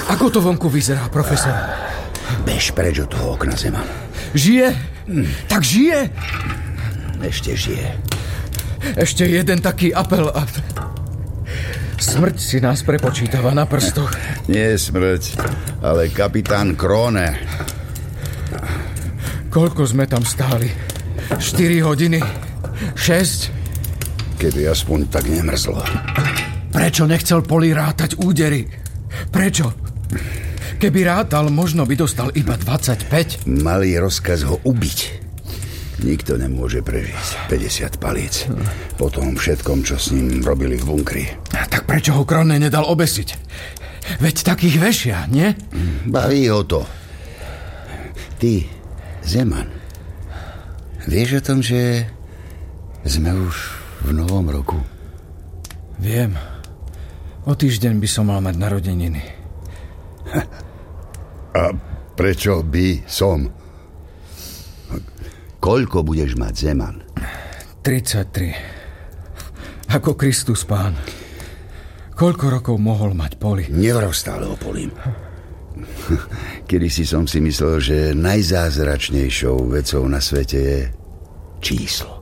Ako to vonku vyzerá, profesor? Bež preč od toho okna, Zeman. Žije? Tak žije? Ešte žije. Ešte jeden taký apel a... Smrť si nás prepočítava na prstoch. Nie smrť, ale kapitán Krone. Koľko sme tam stáli? 4 hodiny? 6? Keby aspoň tak nemrzlo. Prečo nechcel Poli rátať údery? Prečo? Keby rátal, možno by dostal iba 25. Malý rozkaz ho ubiť. Nikto nemôže prežiť 50 palíc. Po tom všetkom, čo s ním robili v bunkri. Tak prečo ho Krone nedal obesiť? Veď takých vešia, nie? Baví ho to. Ty, Zeman, vieš o tom, že sme už v novom roku? Viem. O týždeň by som mal mať narodeniny. A prečo by som? Koľko budeš mať, Zeman? 33. Ako Kristus Pán. Koľko rokov mohol mať Poli? Nevrv stále o Polím. Kedysi som si myslel, že najzázračnejšou vecou na svete je číslo.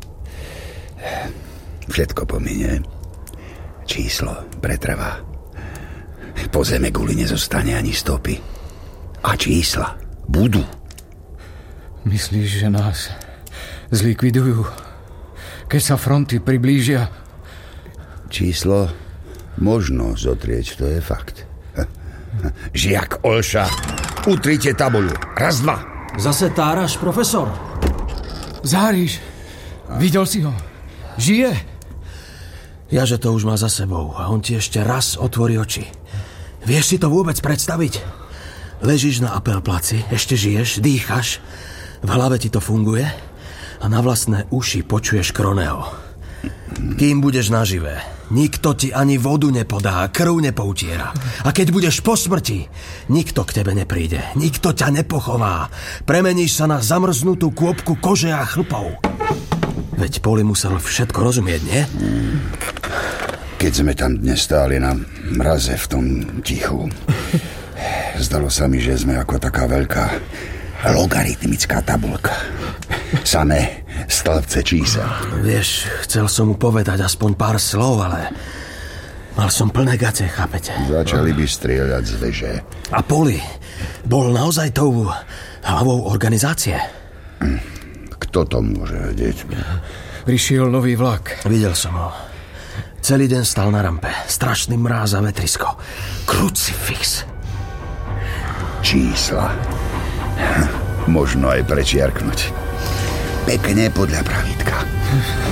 Všetko pominie. Číslo pretrvá. Po zeme guli nezostane ani stopy. A čísla budú. Myslíš, že nás zlikvidujú, keď sa fronty priblížia? Číslo možno zotrieť, to je fakt. Žiak Olša, utrite tabuľu. Raz, dva. Zase táraš, profesor? Záriš, videl si ho? Žije? Ja, že to už má za sebou a on ti ešte raz otvorí oči. Vieš si to vôbec predstaviť? Ležíš na Apelplaci, ešte žiješ, dýchaš, v hlave ti to funguje a na vlastné uši počuješ Kroneho. Kým budeš naživé, nikto ti ani vodu nepodá, krv nepoutiera. A keď budeš po smrti, nikto k tebe nepríde, nikto ťa nepochová. Premeníš sa na zamrznutú kôpku kože a chlpov. Veď Poli musel všetko rozumieť, nie? Keď sme tam dnes stáli na mraze v tom tichu, zdalo sa mi, že sme ako taká veľká logaritmická tabuľka. Samé stĺpce čísel. Vieš, chcel som mu povedať aspoň pár slov, ale mal som plné gace, chápete? Začali by strieľať z veže. A Poli bol naozaj tou hlavou organizácie? Kto to môže vedieť? Prišiel nový vlak. Videl som ho. Celý deň stal na rampe. Strašný mráz a vetrisko. Krucifix. Čísla. Možno aj prečiarknuť. Pekne podľa pravítka.